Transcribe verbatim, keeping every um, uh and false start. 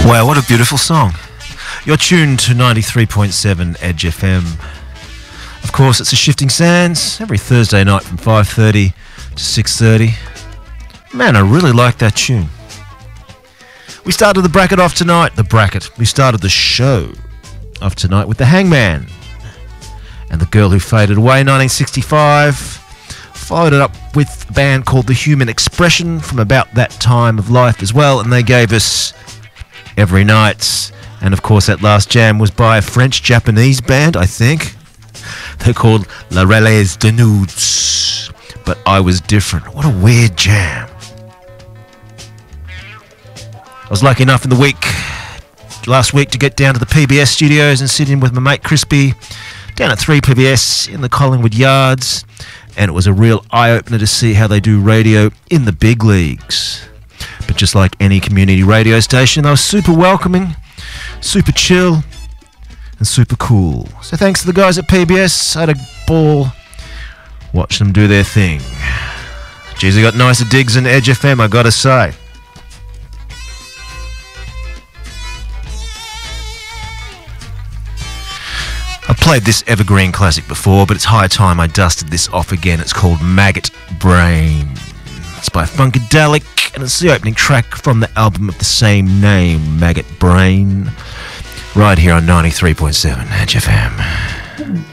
Wow, what a beautiful song. You're tuned to ninety-three point seven Edge F M. Of course, it's a Shifting Sands every Thursday night from five thirty to six thirty. Man, I really like that tune. We started the bracket off tonight. The bracket. We started the show off tonight with The Hangman and The Girl Who Faded Away, nineteen sixty-five. Followed it up with a band called The Human Expression from about that time of life as well, and they gave us Every Night. And of course that last jam was by a French-Japanese band, I think. They're called La Relais de Nudes. But I Was Different. What a weird jam. I was lucky enough in the week, last week, to get down to the P B S studios and sit in with my mate Crispy down at three P B S in the Collingwood Yards. And it was a real eye-opener to see how they do radio in the big leagues. But just like any community radio station, they were super welcoming, super chill, and super cool. So thanks to the guys at P B S. I had a ball watching them do their thing. Geez, they got nicer digs than Edge F M, I gotta say. I've played this evergreen classic before, but it's high time I dusted this off again. It's called Maggot Brain. It's by Funkadelic, and it's the opening track from the album of the same name, Maggot Brain, right here on ninety-three point seven Edge F M.